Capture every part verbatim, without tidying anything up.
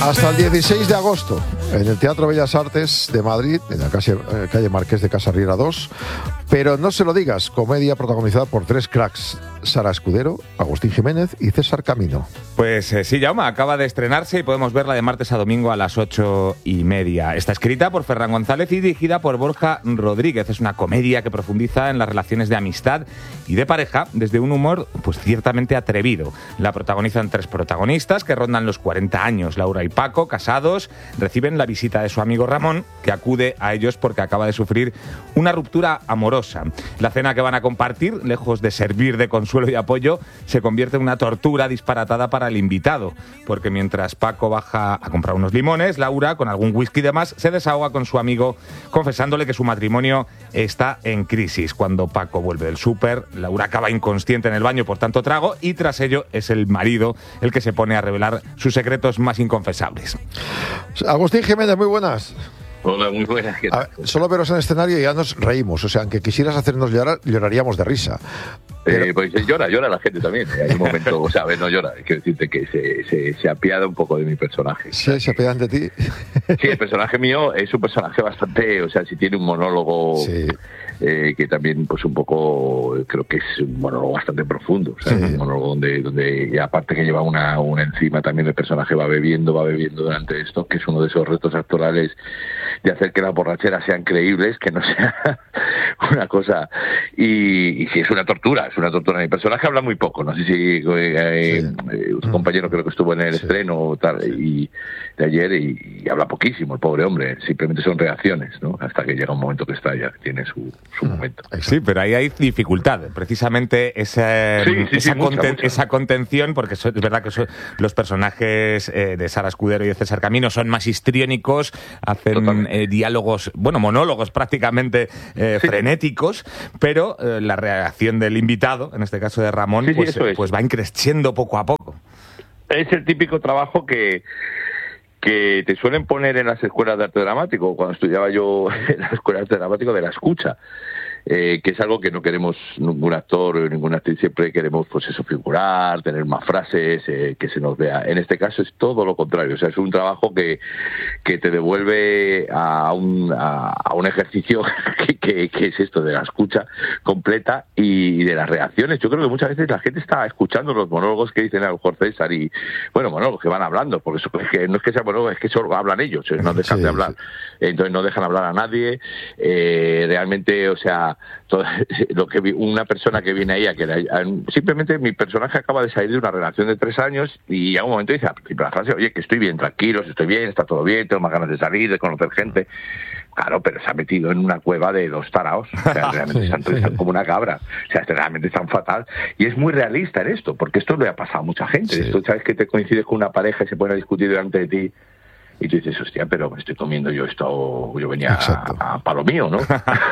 Hasta el dieciséis de agosto, en el Teatro Bellas Artes de Madrid, en la calle, eh, calle Marqués de Casarriera dos. Pero no se lo digas, comedia protagonizada por tres cracks: Sara Escudero, Agustín Jiménez y César Camino. Pues eh, sí, Jaume, acaba de estrenarse y podemos verla de martes a domingo a las ocho y media. Está escrita por Ferran González y dirigida por Borja Rodríguez. Es una comedia que profundiza en las relaciones de amistad y de pareja desde un humor pues ciertamente atrevido. La protagonizan tres protagonistas que rondan los cuarenta años. Laura y Paco, casados, reciben la visita de su amigo Ramón, que acude a ellos porque acaba de sufrir una ruptura amorosa. La cena que van a compartir, lejos de servir de consuelo y apoyo, se convierte en una tortura disparatada para el invitado, porque mientras Paco baja a comprar unos limones, Laura, con algún whisky de más, se desahoga con su amigo confesándole que su matrimonio está en crisis. Cuando Paco vuelve del súper, Laura acaba inconsciente en el baño por tanto trago y tras ello es el marido el que se pone a revelar sus secretos más inconfesables. Agustín Jiménez, muy buenas. Hola, muy buenas. ¿Qué tal? A ver, solo veros en escenario y ya nos reímos. O sea, aunque quisieras hacernos llorar, lloraríamos de risa. Pero... Eh, pues llora, llora la gente también. Hay un momento, o sea, a ver, no llora, quiero decirte que se, se, se apiada un poco de mi personaje. Sí, se apiadan de ti. Sí, el personaje mío es un personaje bastante, o sea, si tiene un monólogo... Sí. Eh, que también pues un poco creo que es un monólogo bastante profundo, o sea, sí. Un monólogo donde, donde y aparte que lleva una, una encima también el personaje va bebiendo, va bebiendo durante esto, que es uno de esos retos actorales de hacer que las borracheras sean creíbles, que no sea una cosa y, y sí, es una tortura, es una tortura. Mi personaje habla muy poco, no sé si eh, sí. eh, un compañero creo que estuvo en el sí. estreno tal, y de ayer y, y habla poquísimo el pobre hombre, simplemente son reacciones, ¿no? Hasta que llega un momento que está ya, que tiene su su momento. Sí, pero ahí hay dificultad, precisamente esa, sí, sí, esa, sí, mucha, conten, mucha. esa contención, porque es verdad que son, los personajes eh, de Sara Escudero y de César Camino son más histriónicos, hacen eh, diálogos, bueno, monólogos prácticamente eh, sí. frenéticos, pero eh, la reacción del invitado, en este caso de Ramón, sí, sí, pues, es. pues va increciendo poco a poco. Es el típico trabajo que que te suelen poner en las escuelas de arte dramático, cuando estudiaba yo en la escuela de arte dramático, de la escucha, eh, que es algo que no queremos ningún actor o ninguna actriz, siempre queremos pues eso, figurar, tener más frases, eh, que se nos vea. En este caso es todo lo contrario, o sea, es un trabajo que, que te devuelve a un, a, a un ejercicio que, que, que es esto de la escucha completa y de las reacciones. Yo creo que muchas veces la gente está escuchando los monólogos que dicen a lo mejor César y, bueno, monólogos que van hablando, porque eso es que no es que sea monólogo, es que solo hablan ellos, no dejan sí, de hablar. Sí. Entonces no dejan hablar a nadie, eh, realmente, o sea, todo, lo que vi, una persona que viene ahí a que la, a, simplemente mi personaje acaba de salir de una relación de tres años y a un momento dice la frase, oye, que estoy bien, tranquilo, estoy bien, está todo bien, tengo más ganas de salir, de conocer gente. Claro, pero se ha metido en una cueva de dos taraos, o sea, realmente están, están como una cabra, o sea, realmente están fatal, y es muy realista en esto, porque esto le ha pasado a mucha gente, sí. Esto, sabes que te coincides con una pareja y se ponen a discutir delante de ti, y tú dices, hostia, pero me estoy comiendo yo esto, yo venía a, a palo mío, ¿no?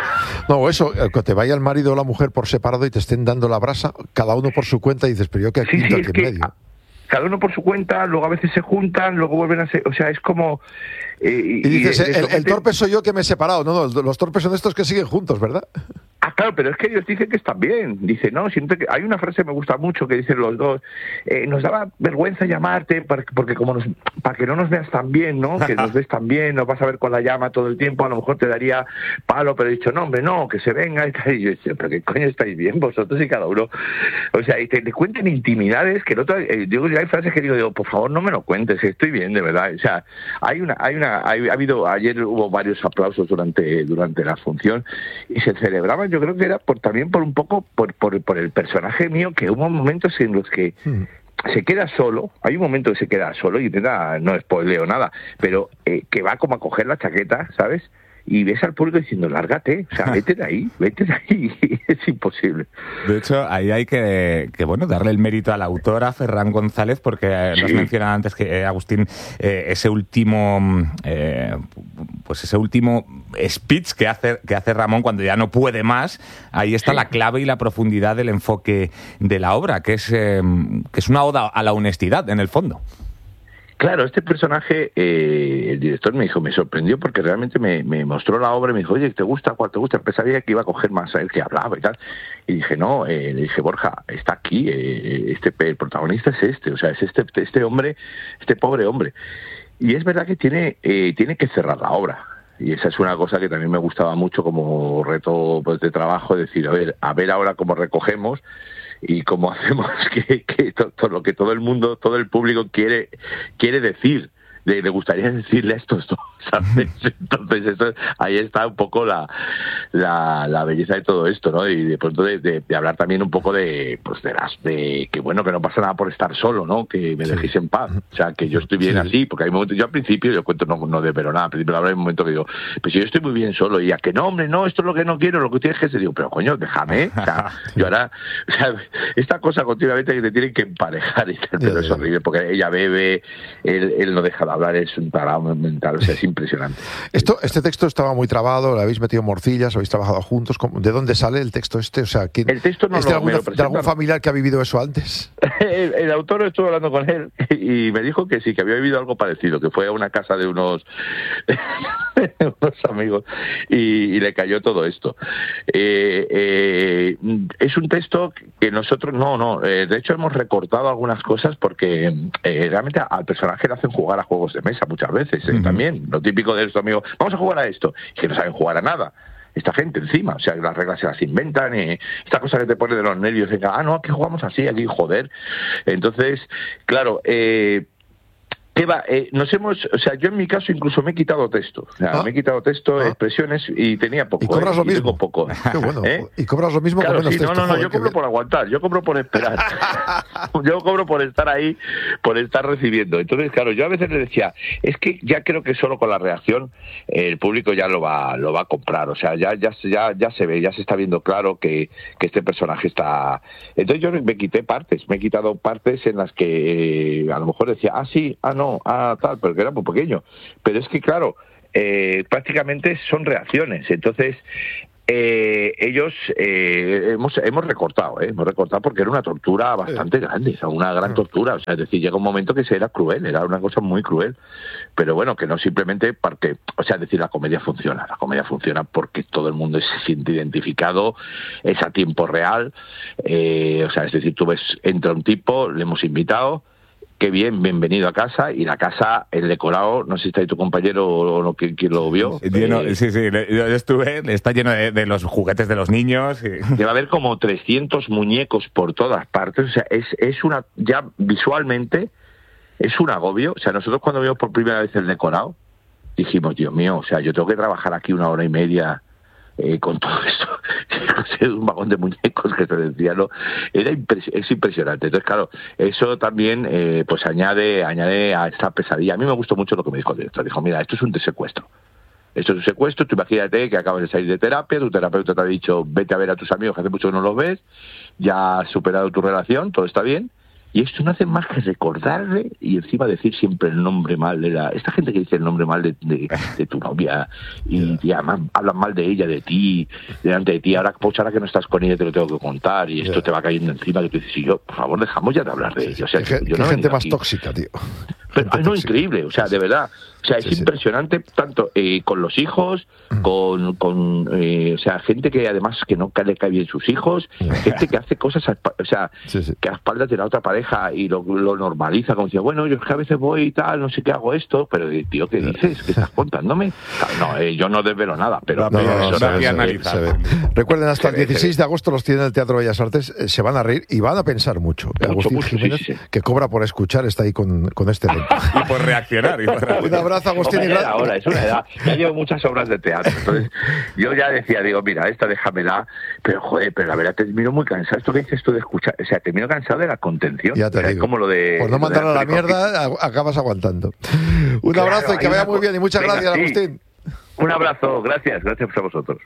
No, eso, que te vaya el marido o la mujer por separado y te estén dando la brasa, cada uno por su cuenta, y dices, pero yo que aquí, sí, sí, aquí en que medio. Cada uno por su cuenta, luego a veces se juntan, luego vuelven a ser, o sea, es como... Eh, y, y dices, y, el, el torpe soy yo que me he separado, no, no, los torpes son estos que siguen juntos, ¿verdad? Ah, claro, pero es que ellos dicen que están bien. Dice, no, siento que hay una frase que me gusta mucho que dicen los dos. Eh, nos daba vergüenza llamarte para, porque como nos, para que no nos veas tan bien, ¿no? Que nos ves tan bien, nos vas a ver con la llama todo el tiempo, a lo mejor te daría palo, pero he dicho, no, hombre, no, que se venga y tal. Y yo decía, pero ¿qué coño estáis bien vosotros y cada uno? O sea, y te, te cuenten intimidades que el otro, eh, digo, hay frases que digo, digo, por favor, no me lo cuentes, estoy bien, de verdad. O sea, hay una, hay una, hay, ha habido, ayer hubo varios aplausos durante, durante la función y se celebraban, yo creo que era por también por un poco por, por, por el personaje mío, que hubo momentos en los que mm. se queda solo, hay un momento que se queda solo y nada, no spoileo nada, pero eh, que va como a coger la chaqueta, ¿sabes? Y ves al público diciendo, lárgate, o sea, vete de ahí, vete de ahí, es imposible. De hecho, ahí hay que, que bueno, darle el mérito a la autora, Ferran González, porque sí. Nos mencionaba antes que, eh, Agustín, eh, ese último, eh, pues ese último speech que hace, que hace Ramón cuando ya no puede más, ahí está sí. La clave y la profundidad del enfoque de la obra, que es, eh, que es una oda a la honestidad, en el fondo. Claro, este personaje, eh, el director me dijo, me sorprendió porque realmente me, me mostró la obra y me dijo, oye, ¿te gusta? ¿Cuál te gusta? Pensaría que iba a coger más a él que hablaba y tal. Y dije, no, eh, le dije, Borja, está aquí, eh, este el protagonista es este, o sea, es este, este hombre, este pobre hombre. y es verdad que tiene, eh, tiene que cerrar la obra. Y esa es una cosa que también me gustaba mucho como reto, pues, de trabajo, decir, a ver, a ver ahora cómo recogemos y cómo hacemos que, que todo, todo lo que todo el mundo, todo el público quiere, quiere decir. Le, le gustaría decirle esto, esto, ¿sabes? Entonces, esto, ahí está un poco la, la, la belleza de todo esto, ¿no? Y de pronto de, de, de hablar también un poco de, pues de las, de que bueno, que no pasa nada por estar solo, ¿no? Que me sí. dejéis en paz. O sea, que yo estoy bien sí. así, porque hay momentos, yo al principio, yo cuento, no, no de pero nada, al principio hay un momento que digo, pues yo estoy muy bien solo, y a que no, hombre, no, esto es lo que no quiero, lo que tienes que hacer, digo, pero coño, déjame, o sea, yo ahora, o sea, esta cosa continuamente que te tienen que emparejar, y tal, pero es horrible, porque ella bebe, él, él no deja de hablar, es un tarado mental, o sea, es impresionante. Esto, este texto estaba muy trabado, le habéis metido morcillas, habéis trabajado juntos. ¿De dónde sale el texto este? O sea, ¿quién, el texto no ¿es de, lo, alguna, lo de algún familiar que ha vivido eso antes? el, el autor, estuve hablando con él y me dijo que sí, que había vivido algo parecido, que fue a una casa de unos, unos amigos y, y le cayó todo esto. Eh, eh, es un texto que nosotros, no, no, eh, de hecho hemos recortado algunas cosas porque eh, realmente al personaje le hacen jugar a juegos de mesa muchas veces, eh, uh-huh. también, lo típico de estos amigos, vamos a jugar a esto, y que no saben jugar a nada. Esta gente encima, o sea, las reglas se las inventan, eh, esta cosa que te pone de los nervios, de, ah, no, aquí jugamos así, aquí, joder. Entonces, claro, eh, Eva, eh, nos hemos, o sea, yo en mi caso incluso me he quitado texto, o sea, ah. me he quitado texto, ah. expresiones, y tenía poco. ¿Y cobras eh, lo mismo? Y poco. Qué bueno. ¿Eh? ¿Y cobras lo mismo claro, con menos sí, texto? No, no, no, joder, yo cobro bien. por aguantar, yo cobro por esperar. Yo cobro por estar ahí, por estar recibiendo. Entonces, claro, yo a veces le decía, es que ya creo que solo con la reacción eh, el público ya lo va lo va a comprar, o sea, ya ya ya ya se ve, ya se está viendo claro que, que este personaje está... Entonces yo me quité partes, me he quitado partes en las que eh, a lo mejor decía, ah, sí, ah, no, ah, tal, pero que era muy pequeño. Pero es que, claro, eh, prácticamente son reacciones. Entonces, eh, ellos eh, hemos hemos recortado, ¿eh? hemos recortado porque era una tortura bastante grande, o sea, una gran tortura. O sea, es decir, llega un momento que se era cruel, era una cosa muy cruel. Pero bueno, que no simplemente porque, o sea, es decir, la comedia funciona. La comedia funciona porque todo el mundo se siente identificado, es a tiempo real. Eh, o sea, es decir, tú ves, entra un tipo, le hemos invitado, qué bien, bienvenido a casa, y la casa, el decorado, no sé si está ahí tu compañero o no, ¿quién, quién lo vio? Lleno, eh, sí, sí, yo estuve, está lleno de, de los juguetes de los niños. Y... Debe haber como trescientos muñecos por todas partes, o sea, es, es una, ya visualmente, es un agobio. O sea, nosotros cuando vimos por primera vez el decorado, dijimos, Dios mío, o sea, yo tengo que trabajar aquí una hora y media Eh, con todo esto, un vagón de muñecos que te decía, ¿no? Era impres- es impresionante. Entonces, claro, eso también eh, pues añade añade a esta pesadilla. A mí me gustó mucho lo que me dijo el director. Dijo, mira, esto es un secuestro. Esto es un secuestro. Tú imagínate que acabas de salir de terapia, tu terapeuta te ha dicho, vete a ver a tus amigos, que hace mucho que no los ves, ya has superado tu relación, todo está bien. Y esto no hace más que recordarle y encima decir siempre el nombre mal de la... Esta gente que dice el nombre mal de, de, de tu novia y, y además hablan mal de ella, de ti, delante de ti. Ahora, pues ahora que no estás con ella te lo tengo que contar y esto yeah. te va cayendo encima. Que tú dices, y yo, por favor, dejamos ya de hablar de ella. O sea, ¿Qué, yo qué no gente más aquí. tóxica, tío? Pero, ay, no, increíble, o sea, de verdad. O sea, es sí, impresionante sí. tanto eh, con los hijos, mm. con, con eh, o sea, gente que además que no le cae bien sus hijos, gente que hace cosas, a, o sea, sí, sí. que a espaldas de la otra pareja y lo, lo normaliza, como decía, bueno, yo es que a veces voy y tal, no sé qué hago esto, pero tío, ¿qué dices? ¿Qué estás contándome? No, eh, yo no desvelo nada, pero... No, no, no, se ve, se ve, se ve. Recuerden, hasta el dieciséis de agosto los tienen en el Teatro Bellas Artes, eh, se van a reír y van a pensar mucho. mucho Agustín mucho, Jiménez, sí, sí. que cobra por escuchar, está ahí con, con este evento. Y por reaccionar. Y por reaccionar. Un abrazo, Agustín. Hombre, ahora, es una edad. Ya llevo muchas obras de teatro, entonces yo ya decía, digo, mira, esta déjamela, pero joder, pero la verdad termino muy cansado. Esto que dices tú de escuchar, o sea, termino cansado de la contención. Ya te o sea, digo. Como lo de, por no mandar a la mierda, acabas aguantando. Un claro, abrazo y que vaya una... muy bien y muchas Venga, gracias, sí. Agustín. Un abrazo, gracias, gracias a vosotros.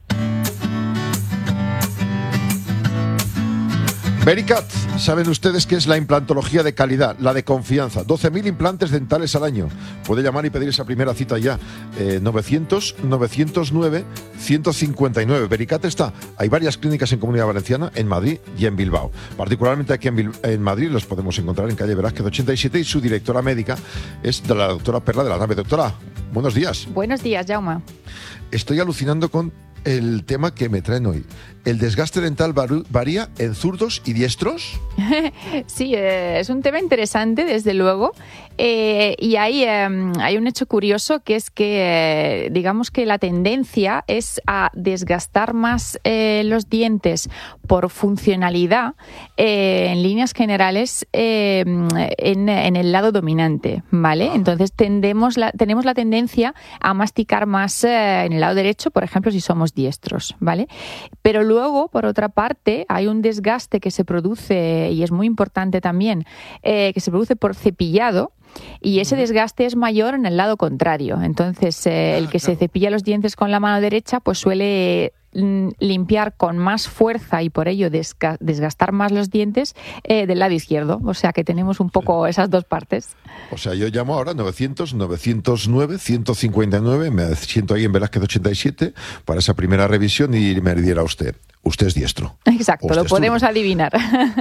Vericat, saben ustedes que es la implantología de calidad, la de confianza. doce mil implantes dentales al año. Puede llamar y pedir esa primera cita ya. Eh, novecientos, novecientos nueve, ciento cincuenta y nueve. Vericat está. Hay varias clínicas en Comunidad Valenciana, en Madrid y en Bilbao. Particularmente aquí en, Bil- en Madrid los podemos encontrar en calle Velázquez ochenta y siete y su directora médica es de la doctora Perla de la Nave. Doctora, buenos días. Buenos días, Jaume. Estoy alucinando con el tema que me traen hoy. ¿el desgaste dental varía en zurdos y diestros? Sí, eh, es un tema interesante, desde luego. Eh, y hay, eh, hay un hecho curioso, que es que, eh, digamos que la tendencia es a desgastar más eh, los dientes por funcionalidad, eh, en líneas generales, eh, en, en el lado dominante, ¿vale? Entonces tendemos la, tenemos la tendencia a masticar más eh, en el lado derecho, por ejemplo, si somos diestros, ¿vale? Pero luego, por otra parte, hay un desgaste que se produce, y es muy importante también, eh, que se produce por cepillado. Y ese desgaste es mayor en el lado contrario. Entonces, eh, el que se cepilla los dientes con la mano derecha, pues suele limpiar con más fuerza y por ello desga- desgastar más los dientes eh, del lado izquierdo. O sea que tenemos un poco esas dos partes. O sea, yo llamo ahora novecientos, novecientos nueve, ciento cincuenta y nueve, me siento ahí en Velázquez ochenta y siete para esa primera revisión y me diera usted, usted es diestro. Exacto, usted lo podemos zurdo. Adivinar.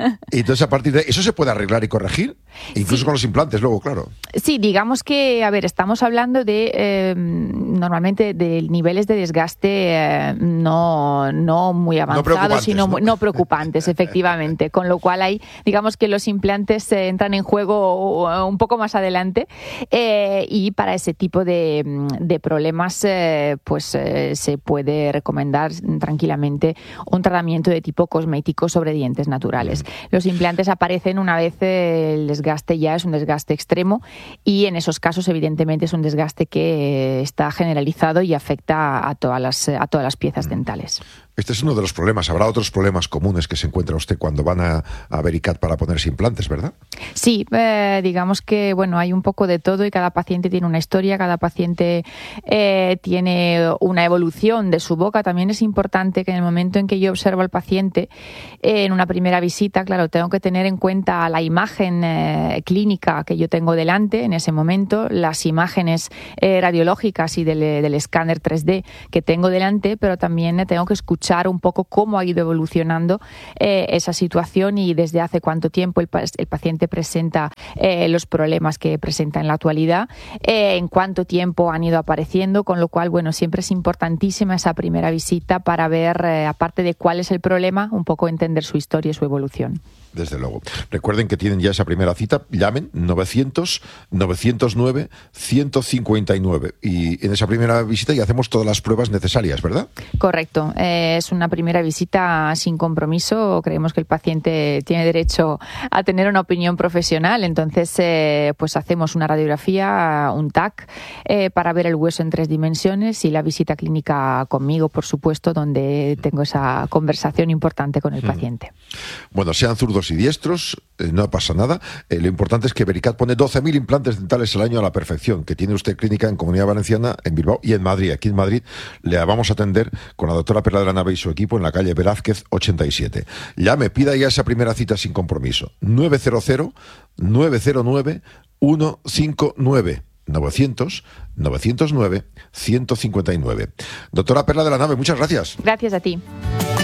Y entonces a partir de eso se puede arreglar y corregir, incluso Sí. con los implantes luego, claro. Sí, digamos que, a ver, estamos hablando de, eh, normalmente, de niveles de desgaste eh, no, no muy avanzados, preocupantes, sino ¿no? muy- no preocupantes, efectivamente. Con lo cual hay, digamos que los implantes eh, entran en juego uh, un poco más adelante, eh, y para ese tipo de, de problemas, eh, pues eh, se puede recomendar tranquilamente un tratamiento de tipo cosmético sobre dientes naturales. Los implantes aparecen una vez eh, el desgaste ya es un desgaste extremo, y en esos casos, evidentemente, es un desgaste que eh, está generalizado y afecta a todas las, a todas las piezas dentales. Este es uno de los problemas. Habrá otros problemas comunes que se encuentra usted cuando van a, a Vericat para ponerse implantes, ¿verdad? Sí, eh, digamos que bueno, hay un poco de todo y cada paciente tiene una historia, cada paciente eh, tiene una evolución de su boca. También es importante que en el momento en que yo observo al paciente eh, en una primera visita, claro, tengo que tener en cuenta la imagen eh, clínica que yo tengo delante en ese momento, las imágenes eh, radiológicas y del, del escáner tres D que tengo delante, pero también tengo que escuchar un poco cómo ha ido evolucionando eh, esa situación y desde hace cuánto tiempo el, el paciente presenta eh, los problemas que presenta en la actualidad, eh, en cuánto tiempo han ido apareciendo, con lo cual, bueno, siempre es importantísima esa primera visita para ver, eh, aparte de cuál es el problema, un poco entender su historia y su evolución. Desde luego. Recuerden que tienen ya esa primera cita, llamen novecientos, novecientos nueve, ciento cincuenta y nueve y en esa primera visita ya hacemos todas las pruebas necesarias, ¿verdad? Correcto. Eh, es una primera visita sin compromiso. Creemos que el paciente tiene derecho a tener una opinión profesional. Entonces, eh, pues hacemos una radiografía, un T A C, eh, para ver el hueso en tres dimensiones, y la visita clínica conmigo, por supuesto, donde tengo esa conversación importante con el paciente. Bueno, sean zurdos y diestros, eh, no pasa nada. Eh, lo importante es que Vericat pone doce mil implantes dentales al año a la perfección, que tiene usted clínica en Comunidad Valenciana, en Bilbao y en Madrid. Aquí en Madrid le vamos a atender con la doctora Perla de la Nave y su equipo en la calle Velázquez ochenta y siete. Llame, pida ya esa primera cita sin compromiso. nueve cero cero, nueve cero nueve, uno cinco nueve. novecientos, novecientos nueve, ciento cincuenta y nueve. Doctora Perla de la Nave, muchas gracias. Gracias a ti.